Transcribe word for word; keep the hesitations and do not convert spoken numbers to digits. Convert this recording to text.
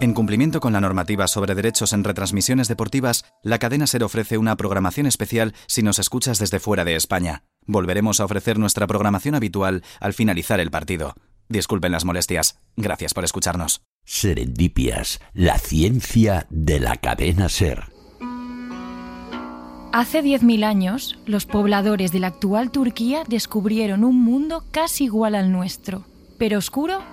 En cumplimiento con la normativa sobre derechos en retransmisiones deportivas, la cadena SER ofrece una programación especial si nos escuchas desde fuera de España. Volveremos a ofrecer nuestra programación habitual al finalizar el partido. Disculpen las molestias. Gracias por escucharnos. Serendipias, la ciencia de la cadena SER. Hace diez mil años, los pobladores de la actual Turquía descubrieron un mundo casi igual al nuestro, pero oscuro